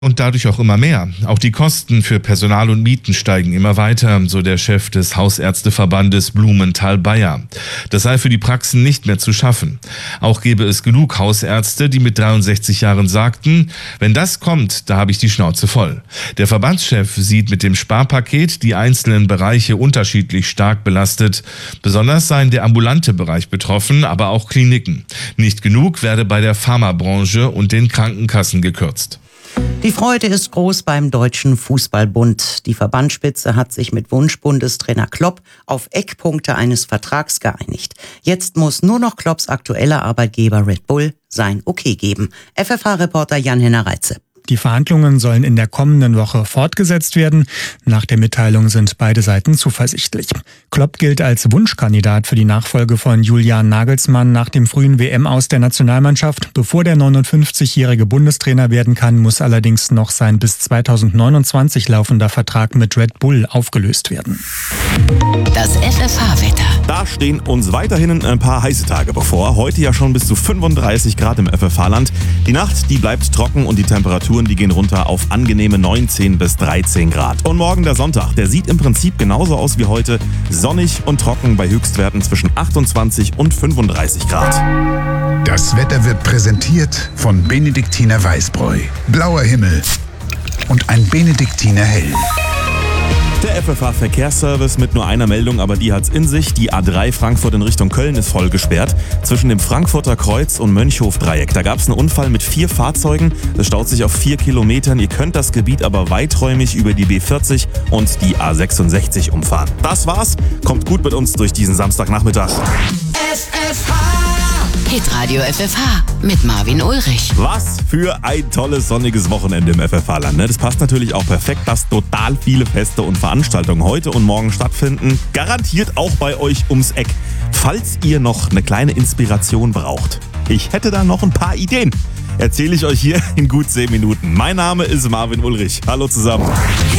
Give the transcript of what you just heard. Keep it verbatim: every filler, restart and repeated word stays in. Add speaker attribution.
Speaker 1: Und dadurch auch immer mehr. Auch die Kosten für Personal und Mieten steigen immer weiter, so der Chef des Hausärzteverbandes Blumenthal-Bayer. Das sei für die Praxen nicht mehr zu schaffen. Auch gäbe es genug Hausärzte, die mit dreiundsechzig Jahren sagten, wenn das kommt, da habe ich die Schnauze voll. Der Verbandschef sieht mit dem Sparpaket die einzelnen Bereiche unterschiedlich stark belastet. Besonders seien der ambulante Bereich betroffen, aber auch Kliniken. Nicht genug werde bei der Pharmabranche und den Krankenkassen gekürzt.
Speaker 2: Die Freude ist groß beim Deutschen Fußballbund. Die Verbandsspitze hat sich mit Wunschbundestrainer Klopp auf Eckpunkte eines Vertrags geeinigt. Jetzt muss nur noch Klopps aktueller Arbeitgeber Red Bull sein Okay geben. F F H-Reporter Jan-Henner Reitze.
Speaker 3: Die Verhandlungen sollen in der kommenden Woche fortgesetzt werden. Nach der Mitteilung sind beide Seiten zuversichtlich. Klopp gilt als Wunschkandidat für die Nachfolge von Julian Nagelsmann nach dem frühen W M-Aus der Nationalmannschaft. Bevor der neunundfünfzigjährige Bundestrainer werden kann, muss allerdings noch sein bis zweitausendneunundzwanzig laufender Vertrag mit Red Bull aufgelöst werden.
Speaker 4: Das F F H-Wetter.
Speaker 5: Da stehen uns weiterhin ein paar heiße Tage bevor. Heute ja schon bis zu fünfunddreißig Grad im F F H-Land. Die Nacht, die bleibt trocken und die Temperaturen, die gehen runter auf angenehme neunzehn bis dreizehn Grad. Und morgen der Sonntag, der sieht im Prinzip genauso aus wie heute. Sonnig und trocken bei Höchstwerten zwischen achtundzwanzig und fünfunddreißig Grad.
Speaker 6: Das Wetter wird präsentiert von Benediktiner Weißbräu. Blauer Himmel und ein Benediktiner Hell.
Speaker 5: Der F F H-Verkehrsservice mit nur einer Meldung, aber die hat's in sich. Die A drei Frankfurt in Richtung Köln ist voll gesperrt. Zwischen dem Frankfurter Kreuz und Mönchhof-Dreieck. Da gab's einen Unfall mit vier Fahrzeugen. Das staut sich auf vier Kilometern. Ihr könnt das Gebiet aber weiträumig über die B vierzig und die A sechsundsechzig umfahren. Das war's. Kommt gut mit uns durch diesen Samstagnachmittag.
Speaker 4: F F H. Hitradio F F H mit Marvin Ulrich.
Speaker 5: Was für ein tolles sonniges Wochenende im F F H-Land. Das passt natürlich auch perfekt, dass total viele Feste und Veranstaltungen heute und morgen stattfinden. Garantiert auch bei euch ums Eck. Falls ihr noch eine kleine Inspiration braucht, ich hätte da noch ein paar Ideen. Erzähle ich euch hier in gut zehn Minuten. Mein Name ist Marvin Ulrich. Hallo zusammen.